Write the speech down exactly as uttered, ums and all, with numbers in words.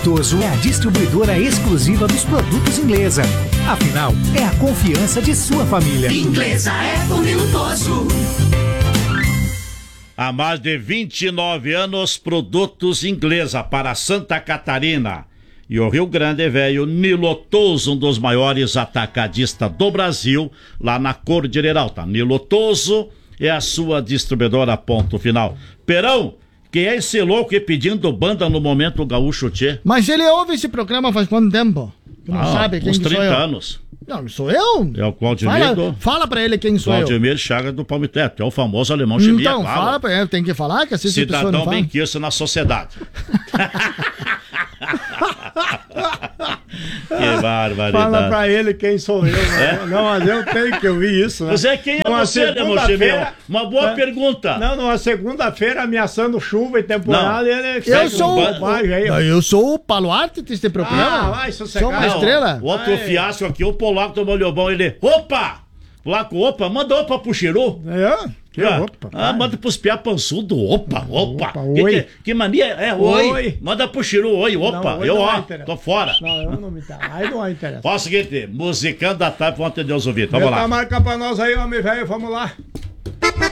Milhotoso é a distribuidora exclusiva dos produtos Inglesa. Afinal, é a confiança de sua família. Inglesa é do Milhotoso. Há mais de vinte e nove anos, produtos Inglesa para Santa Catarina. E o Rio Grande é velho, Milhotoso, um dos maiores atacadistas do Brasil, lá na Cordilheira Alta. Milhotoso é a sua distribuidora, ponto final. Perão, quem é esse louco aí pedindo banda no Momento Gaúcho Tchê? Mas ele ouve esse programa faz quanto tempo? Tu não ah, sabe quem uns que sou trinta eu? anos. Não, sou eu? É o Claudimir. Fala, do... fala pra ele quem sou Claudimir eu. Chagas do Palmiteto, é o famoso alemão Chimia. Então, fala. fala pra ele, tem que falar que assim Cidadão benquisto na sociedade. Que barbaridade. Fala pra ele quem sou eu. É? Não, mas eu tenho que ouvir isso, né? Mas é quem é numa você, alemão Chimia? Uma boa é, pergunta. Não, numa segunda-feira ameaçando chuva e temporada, não. ele... Eu sou, um bobagem, aí, o, eu sou o Paluarte desse programa. Ah, vai sossegar. Sou uma não, estrela. O outro Ai. fiasco aqui, o polaco do Molhobão, ele... Opa! Polaco, opa, manda opa pro Chiru. É? Que ah, opa? Ah, manda pros piá pançudo, opa, opa. Opa, que, oi. Que, que mania, é, oi. Oi. Manda pro Chiru, oi, opa. Não, oi eu, não ó, interessa. tô fora. Não, eu não me interessa. Aí não interessa. Fala o seguinte, musicando da tarde, vamos atender os ouvidos, vamos Meta lá. a marca pra nós aí, homem velho, vamos lá.